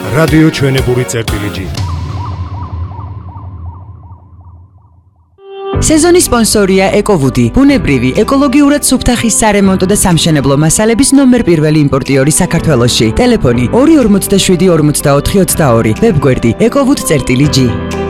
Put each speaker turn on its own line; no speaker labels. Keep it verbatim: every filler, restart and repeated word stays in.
რადიო ჩვენებური წერტილი ჯი.
სეზონის სპონსორია ეკოვუდი, ბუნებრივი, ეკოლოგიურად სუფთა ხის სარემონტო და სამშენებლო მასალების ნომერ პირველი იმპორტიორი საქართველოში. ტელეფონი ორი ორმოცდაშვიდი ორმოცდაოთხი ოცდაორი, ვებგვერდი ეკოვუდ წერტილი ჯი.